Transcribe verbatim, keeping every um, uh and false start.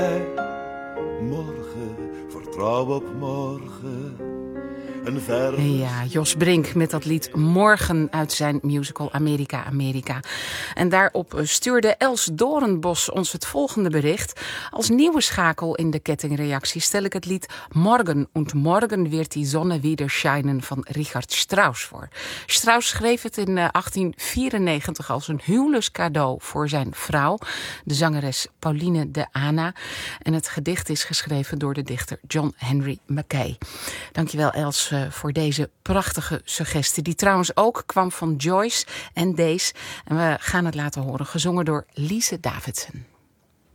Morgen, vertrouw op morgen. Een ver... Ja, Jos Brink met dat lied Morgen uit zijn musical Amerika, Amerika. En daarop stuurde Els Doornbos ons het volgende bericht. Als nieuwe schakel in de kettingreactie stel ik het lied Morgen und morgen wird die Sonne wieder scheinen van Richard Strauss voor. Strauss schreef het in achttien vierennegentig als een huwelijkscadeau voor zijn vrouw, de zangeres Pauline de Ana. En het gedicht is geschreven door de dichter John Henry Mackay. Dankjewel Els voor deze prachtige suggestie, die trouwens ook kwam van Joyce en Days. En we gaan het laten horen, gezongen door Lise Davidson.